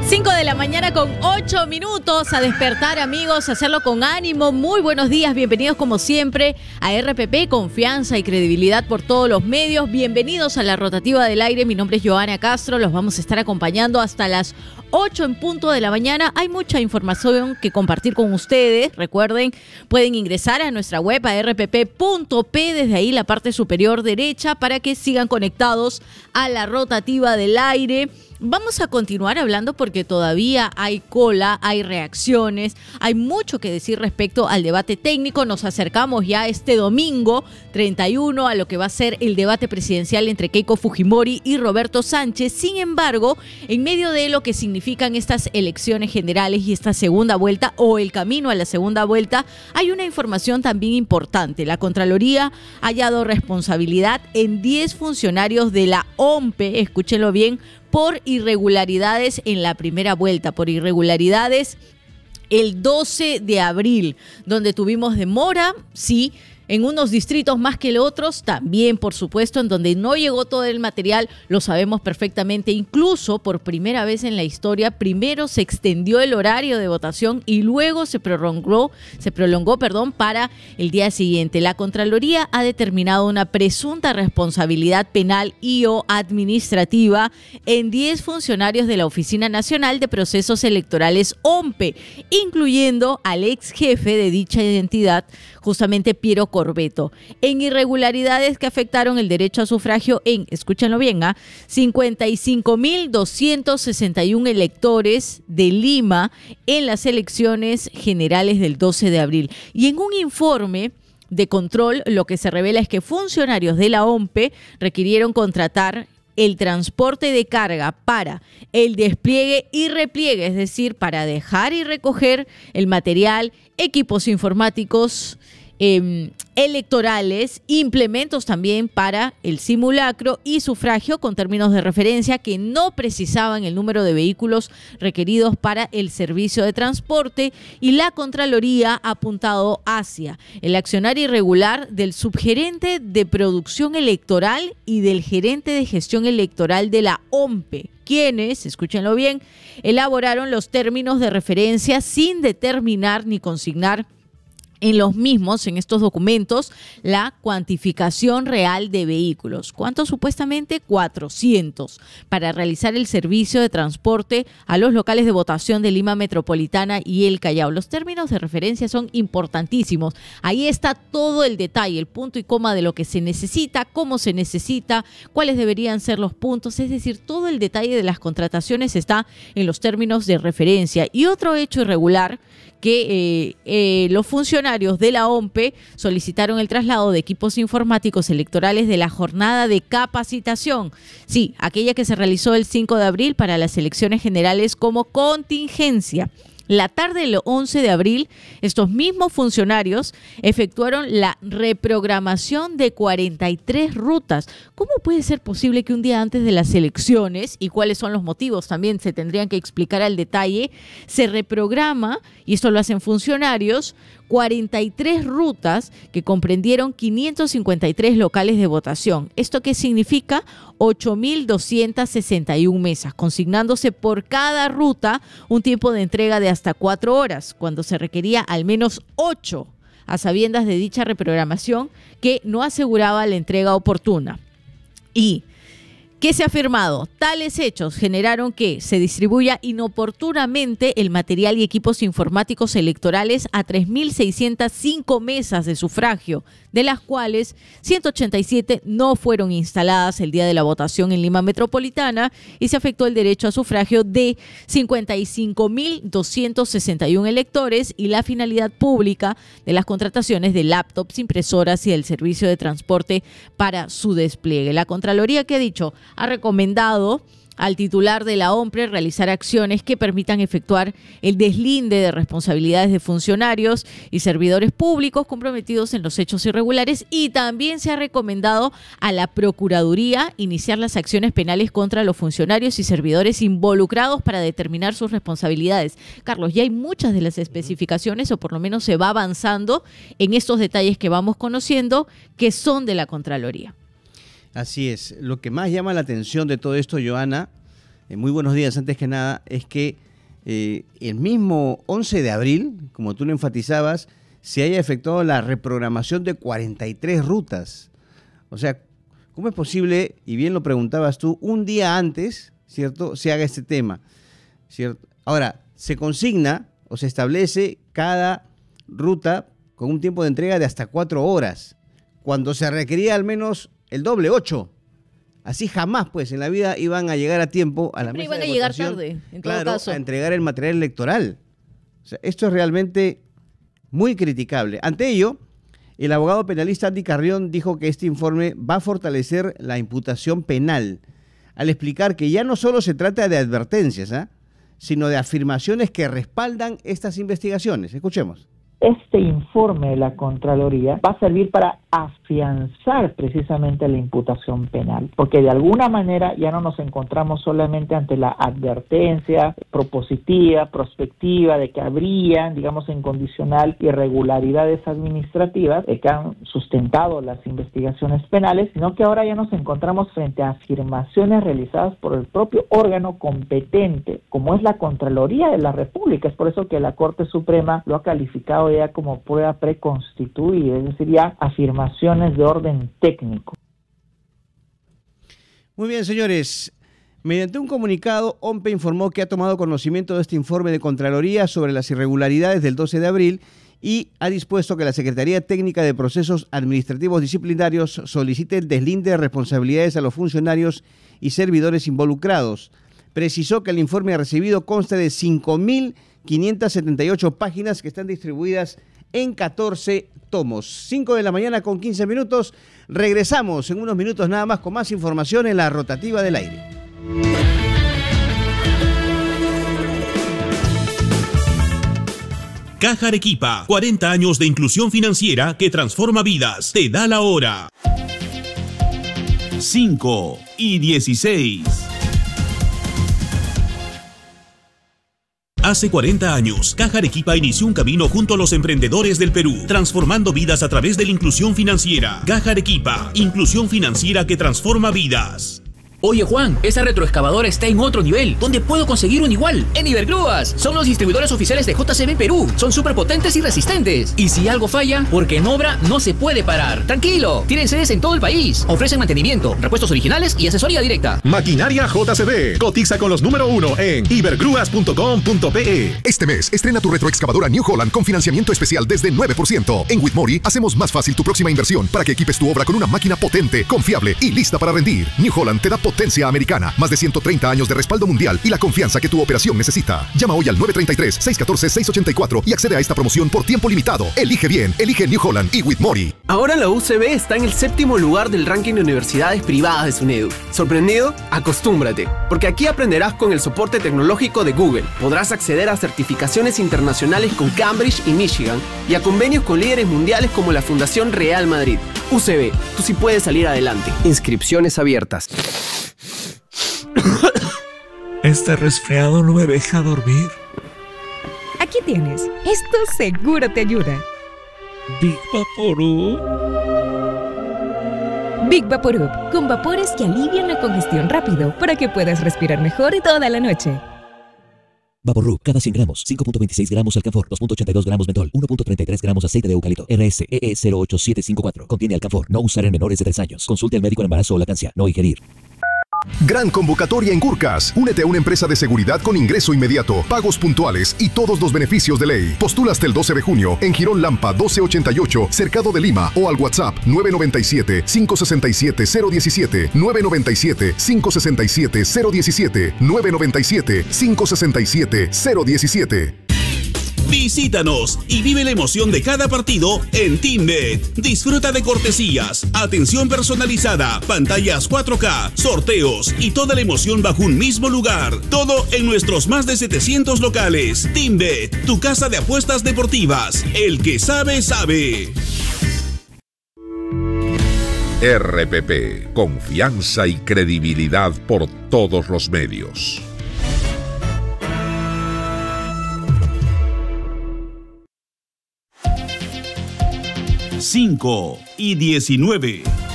5 de la mañana con 8 minutos, a despertar, amigos, a hacerlo con ánimo. Muy buenos días, bienvenidos como siempre a RPP, confianza y credibilidad por todos los medios. Bienvenidos a la rotativa del aire, mi nombre es Joana Castro, los vamos a estar acompañando hasta las 8 en punto de la mañana. Hay mucha información que compartir con ustedes. Recuerden, pueden ingresar a nuestra web a rpp.p, desde ahí la parte superior derecha, para que sigan conectados a la rotativa del aire. Vamos a continuar hablando porque todavía hay cola, hay reacciones, hay mucho que decir respecto al debate técnico. Nos acercamos ya este domingo 31 a lo que va a ser el debate presidencial entre Keiko Fujimori y Roberto Sánchez. Sin embargo, en medio de lo que significan estas elecciones generales y esta segunda vuelta o el camino a la segunda vuelta, hay una información también importante. La Contraloría ha hallado responsabilidad en 10 funcionarios de la OMPE, escúchenlo bien, por irregularidades en la primera vuelta, por irregularidades el 12 de abril, donde tuvimos demora, sí, en unos distritos más que en otros, también, por supuesto, en donde no llegó todo el material, lo sabemos perfectamente. Incluso, por primera vez en la historia, primero se extendió el horario de votación y luego se prolongó, para el día siguiente. La Contraloría ha determinado una presunta responsabilidad penal y o administrativa en 10 funcionarios de la Oficina Nacional de Procesos Electorales, OMPE, incluyendo al ex jefe de dicha entidad, justamente Piero Corbeto, en irregularidades que afectaron el derecho a sufragio en, escúchenlo bien, 55.261 electores de Lima en las elecciones generales del 12 de abril. Y en un informe de control, lo que se revela es que funcionarios de la OMPE requirieron contratar el transporte de carga para el despliegue y repliegue, es decir, para dejar y recoger el material, equipos informáticos, electorales, implementos también para el simulacro y sufragio, con términos de referencia que no precisaban el número de vehículos requeridos para el servicio de transporte. Y la Contraloría ha apuntado hacia el accionar irregular del subgerente de producción electoral y del gerente de gestión electoral de la OMPE, quienes, escúchenlo bien, elaboraron los términos de referencia sin determinar ni consignar en los mismos, en estos documentos, la cuantificación real de vehículos. ¿Cuántos? Supuestamente 400 para realizar el servicio de transporte a los locales de votación de Lima Metropolitana y el Callao. Los términos de referencia son importantísimos. Ahí está todo el detalle, el punto y coma de lo que se necesita, cómo se necesita, cuáles deberían ser los puntos. Es decir, todo el detalle de las contrataciones está en los términos de referencia. Y otro hecho irregular, que los funcionarios de la OMPE solicitaron el traslado de equipos informáticos electorales de la jornada de capacitación. Sí, aquella que se realizó el 5 de abril para las elecciones generales como contingencia. La tarde del 11 de abril, estos mismos funcionarios efectuaron la reprogramación de 43 rutas. ¿Cómo puede ser posible que un día antes de las elecciones, y cuáles son los motivos también se tendrían que explicar al detalle, se reprograma, y esto lo hacen funcionarios, 43 rutas que comprendieron 553 locales de votación? ¿Esto qué significa? 8.261 mesas, consignándose por cada ruta un tiempo de entrega de hasta 4 horas, cuando se requería al menos 8, a sabiendas de dicha reprogramación que no aseguraba la entrega oportuna. Y ¿qué se ha afirmado? Tales hechos generaron que se distribuya inoportunamente el material y equipos informáticos electorales a 3.605 mesas de sufragio, de las cuales 187 no fueron instaladas el día de la votación en Lima Metropolitana, y se afectó el derecho a sufragio de 55.261 electores y la finalidad pública de las contrataciones de laptops, impresoras y del servicio de transporte para su despliegue. La Contraloría, ¿qué ha dicho? Ha recomendado al titular de la OMPE realizar acciones que permitan efectuar el deslinde de responsabilidades de funcionarios y servidores públicos comprometidos en los hechos irregulares, y también se ha recomendado a la Procuraduría iniciar las acciones penales contra los funcionarios y servidores involucrados para determinar sus responsabilidades. Carlos, ya hay muchas de las especificaciones, o por lo menos se va avanzando en estos detalles que vamos conociendo, que son de la Contraloría. Así es. Lo que más llama la atención de todo esto, Joana, muy buenos días antes que nada, es que el mismo 11 de abril, como tú lo enfatizabas, se haya efectuado la reprogramación de 43 rutas. O sea, ¿cómo es posible, y bien lo preguntabas tú, un día antes, ¿cierto?, se haga este tema, ¿cierto? Ahora, se consigna o se establece cada ruta con un tiempo de entrega de hasta 4 horas, cuando se requería al menos el doble, 8. Así jamás, pues, en la vida iban a llegar a tiempo a la mesa de votación. Iban a llegar tarde, en todo caso. A entregar el material electoral. O sea, esto es realmente muy criticable. Ante ello, el abogado penalista Andy Carrión dijo que este informe va a fortalecer la imputación penal, al explicar que ya no solo se trata de advertencias, sino de afirmaciones que respaldan estas investigaciones. Escuchemos. Este informe de la Contraloría va a servir para afianzar precisamente la imputación penal, porque de alguna manera ya no nos encontramos solamente ante la advertencia propositiva, prospectiva, de que habrían, digamos en condicional, irregularidades administrativas que han sustentado las investigaciones penales, sino que ahora ya nos encontramos frente a afirmaciones realizadas por el propio órgano competente, como es la Contraloría de la República. Es por eso que la Corte Suprema lo ha calificado ya como prueba preconstituida, es decir, ya afirmaciones de orden técnico. Muy bien, señores. Mediante un comunicado, OMPE informó que ha tomado conocimiento de este informe de Contraloría sobre las irregularidades del 12 de abril y ha dispuesto que la Secretaría Técnica de Procesos Administrativos Disciplinarios solicite el deslinde de responsabilidades a los funcionarios y servidores involucrados. Precisó que el informe recibido consta de 5.578 páginas que están distribuidas en 14 tomos. 5 de la mañana con 15 minutos. Regresamos en unos minutos nada más con más información en la rotativa del aire. Caja Arequipa, 40 años de inclusión financiera que transforma vidas. Te da la hora. 5:16. Hace 40 años, Caja Arequipa inició un camino junto a los emprendedores del Perú, transformando vidas a través de la inclusión financiera. Caja Arequipa, inclusión financiera que transforma vidas. Oye Juan, esa retroexcavadora está en otro nivel. ¿Dónde puedo conseguir un igual? En Ibergrúas. Son los distribuidores oficiales de JCB Perú. Son súper potentes y resistentes. Y si algo falla, porque en obra no se puede parar. Tranquilo, tienen sedes en todo el país. Ofrecen mantenimiento, repuestos originales y asesoría directa. Maquinaria JCB. Cotiza con los número 1 en ibergrúas.com.pe. Este mes, estrena tu retroexcavadora New Holland con financiamiento especial desde 9%. En Whitmore hacemos más fácil tu próxima inversión para que equipes tu obra con una máquina potente, confiable y lista para rendir. New Holland te da potencia americana, más de 130 años de respaldo mundial y la confianza que tu operación necesita. Llama hoy al 933-614-684 y accede a esta promoción por tiempo limitado. Elige bien, elige New Holland y Whitmore. Ahora la UCB está en el 7º lugar del ranking de universidades privadas de SUNEDU. ¿Sorprendido? Acostúmbrate, porque aquí aprenderás con el soporte tecnológico de Google. Podrás acceder a certificaciones internacionales con Cambridge y Michigan y a convenios con líderes mundiales como la Fundación Real Madrid. UCB, tú sí puedes salir adelante. Inscripciones abiertas. Este resfriado no me deja dormir. Aquí tienes. Esto seguro te ayuda. Big Vaporub. Big Vaporub, con vapores que alivian la congestión rápido para que puedas respirar mejor toda la noche. Vaporub, cada 100 gramos, 5.26 gramos alcanfor, 2.82 gramos mentol, 1.33 gramos aceite de eucalipto. RSEE 08754. Contiene alcanfor. No usar en menores de 3 años. Consulte al médico en embarazo o lactancia. No ingerir. Gran convocatoria en Gurkas. Únete a una empresa de seguridad con ingreso inmediato, pagos puntuales y todos los beneficios de ley. Postula hasta el 12 de junio en Girón Lampa 1288, Cercado de Lima, o al WhatsApp 997-567-017, 997-567-017, 997-567-017. Visítanos y vive la emoción de cada partido en TeamBet. Disfruta de cortesías, atención personalizada, pantallas 4K, sorteos y toda la emoción bajo un mismo lugar. Todo en nuestros más de 700 locales. TeamBet, tu casa de apuestas deportivas. El que sabe, sabe. RPP, confianza y credibilidad por todos los medios. 5:19.